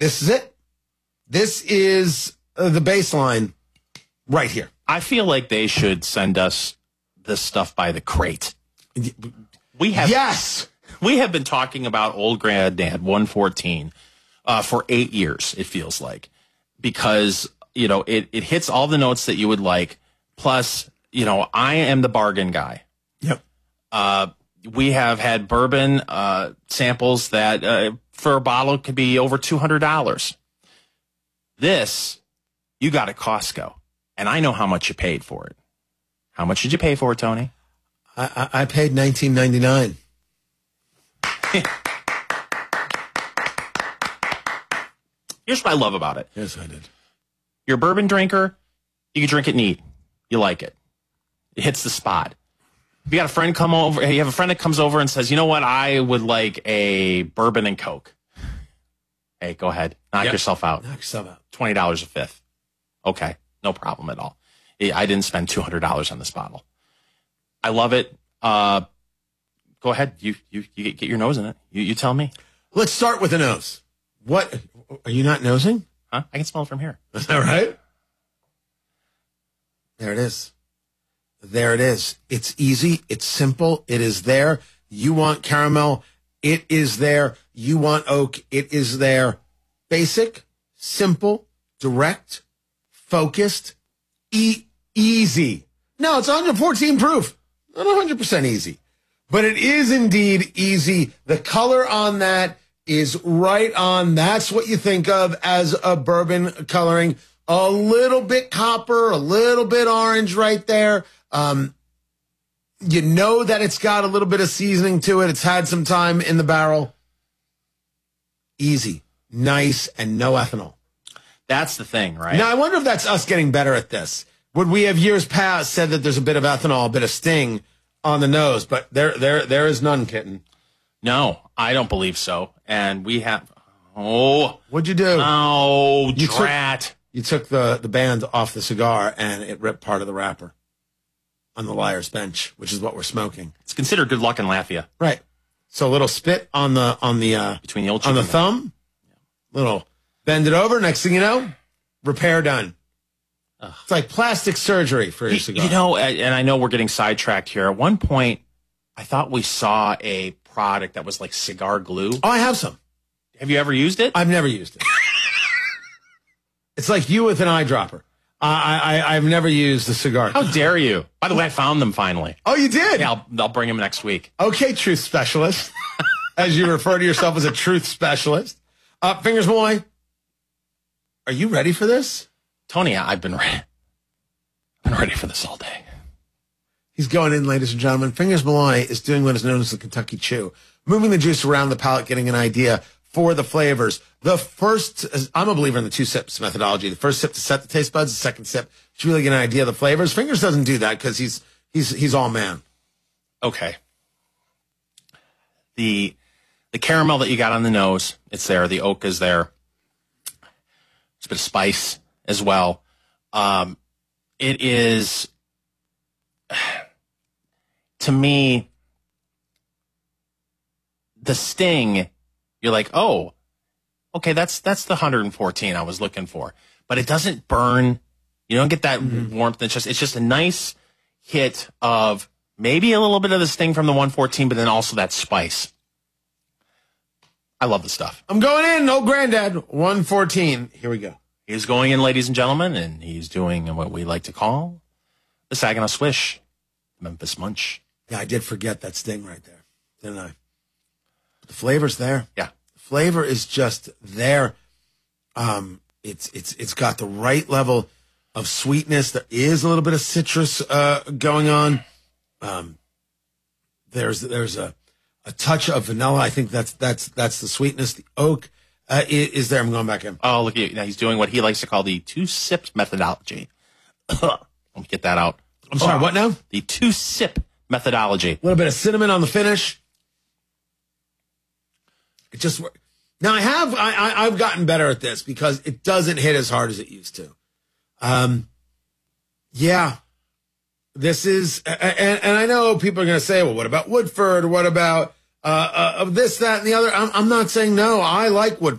This is it. This is the baseline right here. I feel like they should send us this stuff by the crate. We have been talking about Old Granddad 114 for 8 years, it feels like, because, it hits all the notes that you would like. Plus, I am the bargain guy. Yep. We have had bourbon samples that for a bottle could be over $200. This, you got at Costco, and I know how much you paid for it. How much did you pay for it, Tony? I paid $19.99. Here's what I love about it. Yes, I did. You're a bourbon drinker, you can drink it neat. You like it. It hits the spot. If you got a friend come over, you have a friend that comes over and says, you know what, I would like a bourbon and Coke. Hey, go ahead. Knock yourself out. Knock yourself out. $20 a fifth. Okay, no problem at all. I didn't spend $200 on this bottle. I love it. Go ahead. You get your nose in it. You tell me. Let's start with the nose. What? Are you not nosing? Huh? I can smell it from here. Is that right? There it is. There it is. It's easy. It's simple. It is there. You want caramel. It is there. You want oak. It is there. Basic, simple, direct, focused, easy. No, it's 114 proof. Not 100% easy. But it is indeed easy. The color on that is right on. That's what you think of as a bourbon coloring. A little bit copper, a little bit orange right there. You know that it's got a little bit of seasoning to it. It's had some time in the barrel. Easy, nice, and no ethanol. That's the thing, right? Now, I wonder if that's us getting better at this. Would we have years past said that there's a bit of ethanol, a bit of sting on the nose? But there is none, kitten. No, I don't believe so. And we have... Oh. What'd you do? Oh, drat. You took the band off the cigar, and it ripped part of the wrapper on the liar's bench, which is what we're smoking. It's considered good luck in Lafayette. Right. So a little spit on the between the old on the thumb, little bend it over. Next thing you know, repair done. Ugh. It's like plastic surgery for your cigar. And I know we're getting sidetracked here. At one point, I thought we saw a product that was like cigar glue. Oh, I have some. Have you ever used it? I've never used it. It's like you with an eyedropper. I've never used the cigar. How dare you? By the way, I found them finally. Oh, you did? Yeah, I'll bring them next week. Okay, truth specialist. As you refer to yourself as a truth specialist. Fingers Malloy, are you ready for this? Tony, I've been ready for this all day. He's going in, ladies and gentlemen. Fingers Malloy is doing what is known as the Kentucky Chew, moving the juice around the palate, getting an idea for the flavors. The first, I'm a believer in the 2 sips methodology. The first sip to set the taste buds, the second sip to really get an idea of the flavors. Fingers doesn't do that because he's all man. Okay. The caramel that you got on the nose, it's there. The oak is there. It's a bit of spice as well. It is, to me, the sting. You're like, oh, okay, that's the 114 I was looking for. But it doesn't burn. You don't get that warmth. It's just a nice hit of maybe a little bit of the sting from the 114, but then also that spice. I love the stuff. I'm going in, Old Granddad, 114. Here we go. He's going in, ladies and gentlemen, and he's doing what we like to call the Saginaw Swish, Memphis Munch. Yeah, I did forget that sting right there, didn't I? The flavor's there. Yeah. The flavor is just there. It's got the right level of sweetness. There is a little bit of citrus going on. There's a touch of vanilla. I think that's the sweetness. The oak is there. I'm going back in. Oh, look at you. Now he's doing what he likes to call the 2-sip methodology. Let me get that out. I'm sorry, what now? The 2-sip methodology. A little bit of cinnamon on the finish. It just now I've gotten better at this because it doesn't hit as hard as it used to. Yeah, this is, and I know people are going to say, well, what about Woodford? What about this, that, and the other? I'm not saying no. I like Woodford.